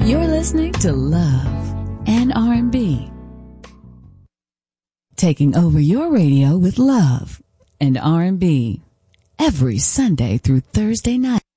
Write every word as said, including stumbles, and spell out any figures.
You're listening to Love and R and B. Taking over your radio with Love and R and B every Sunday through Thursday night.